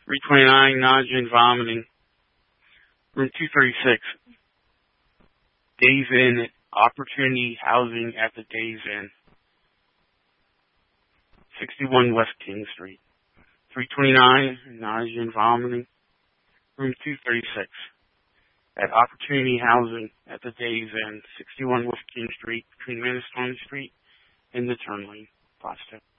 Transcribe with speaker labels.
Speaker 1: 329, nausea and vomiting. Room 236. Days Inn, Opportunity Housing at the Days Inn. 61 West King Street. 329, nausea and vomiting. Room 236. At Opportunity Housing at the Days Inn, 61 West King Street, between Manistone Street and the turn lane. Boston.